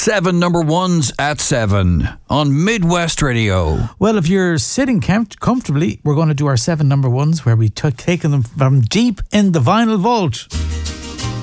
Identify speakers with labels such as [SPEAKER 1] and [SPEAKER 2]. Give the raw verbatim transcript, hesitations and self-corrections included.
[SPEAKER 1] Seven number ones at seven on Midwest Radio.
[SPEAKER 2] Well, if you're sitting com- comfortably, we're going to do our seven number ones where we t- taken them from deep in the vinyl vault.